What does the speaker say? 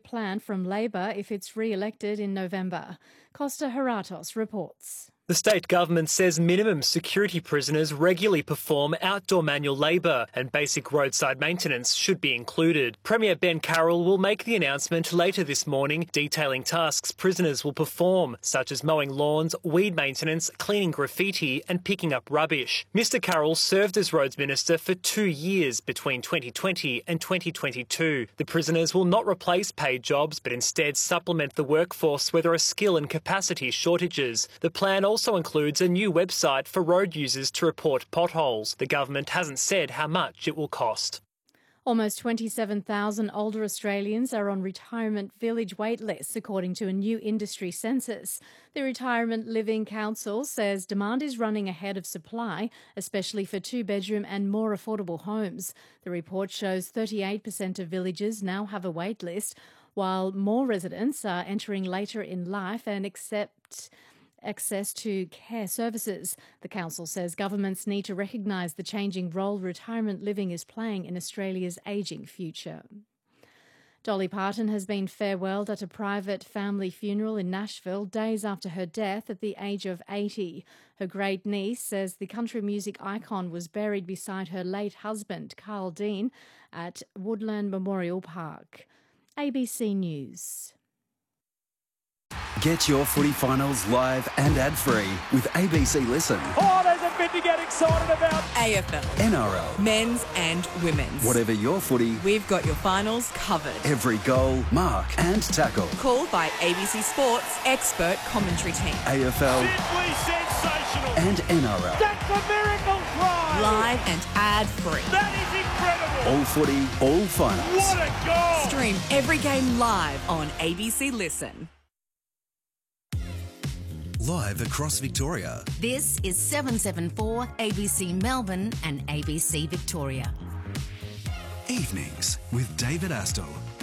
plan from Labor if it's re-elected in November. Costa Haratos reports. The state government says minimum security prisoners regularly perform outdoor manual labour and basic roadside maintenance should be included. Premier Ben Carroll will make the announcement later this morning, detailing tasks prisoners will perform, such as mowing lawns, weed maintenance, cleaning graffiti and picking up rubbish. Mr Carroll served as Roads Minister for 2 years between 2020 and 2022. The prisoners will not replace paid jobs but instead supplement the workforce where there are skill and capacity shortages. The plan also includes a new website for road users to report potholes. The government hasn't said how much it will cost. Almost 27,000 older Australians are on retirement village wait lists, according to a new industry census. The Retirement Living Council says demand is running ahead of supply, especially for two-bedroom and more affordable homes. The report shows 38% of villages now have a wait list, while more residents are entering later in life and accept access to care services. The council says governments need to recognise the changing role retirement living is playing in Australia's ageing future. Dolly Parton has been farewelled at a private family funeral in Nashville days after her death at the age of 80. Her great niece says the country music icon was buried beside her late husband, Carl Dean, at Woodland Memorial Park. ABC News. Get your footy finals live and ad-free with ABC Listen. Oh, there's a bit to get excited about. AFL. NRL. Men's and women's. Whatever your footy, we've got your finals covered. Every goal, mark and tackle. Called by ABC Sports expert commentary team. AFL. Simply sensational. And NRL. That's a miracle try. Live and ad-free. That is incredible. All footy, all finals. What a goal. Stream every game live on ABC Listen. Live across Victoria. This is 774 ABC Melbourne and ABC Victoria. Evenings with David Astle.